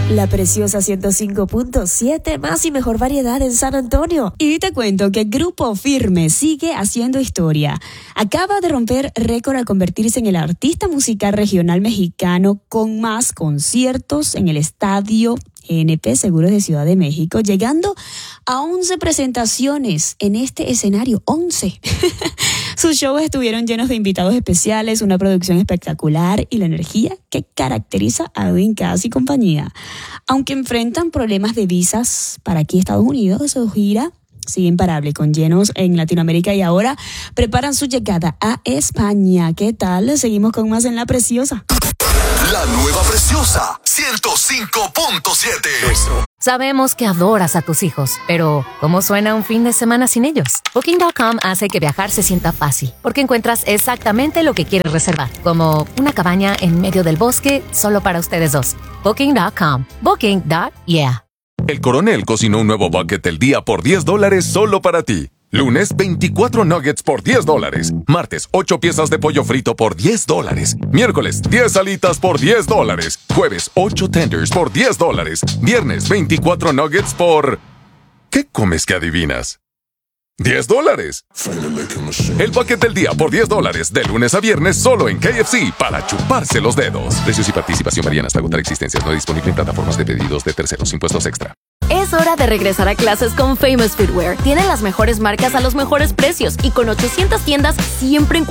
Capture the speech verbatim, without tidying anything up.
La Preciosa ciento cinco punto siete, más y mejor variedad en San Antonio. Y te cuento que Grupo Firme sigue haciendo historia. Acaba de romper récord al convertirse en el artista musical regional mexicano con más conciertos en el estadio G N P Seguros de Ciudad de México, llegando a once presentaciones en este escenario. once. Sus shows estuvieron llenos de invitados especiales, una producción espectacular y la energía que caracteriza a Edwin Cass y compañía. Aunque enfrentan problemas de visas para aquí Estados Unidos, su gira sigue imparable con llenos en Latinoamérica y ahora preparan su llegada a España. ¿Qué tal? Seguimos con más en La Preciosa. La nueva Preciosa ciento cinco punto siete. Sabemos que adoras a tus hijos, pero ¿cómo suena un fin de semana sin ellos? Booking punto com hace que viajar se sienta fácil, porque encuentras exactamente lo que quieres reservar, como una cabaña en medio del bosque solo para ustedes dos. Booking punto com. Booking. Yeah. El Coronel cocinó un nuevo bucket del día por diez dólares solo para ti. Lunes, veinticuatro nuggets por diez dólares. Martes, ocho piezas de pollo frito por diez dólares. Miércoles, diez alitas por diez dólares. Jueves, ocho tenders por diez dólares. Viernes, veinticuatro nuggets por... ¿Qué comes que adivinas? diez dólares. El bucket del día por diez dólares. De lunes a viernes solo en K F C para chuparse los dedos. Precios y participación varían hasta agotar existencias. No disponible en plataformas de pedidos de terceros. Impuestos extra. Es hora de regresar a clases con Famous Footwear. Tienen las mejores marcas a los mejores precios y con ochocientas tiendas siempre en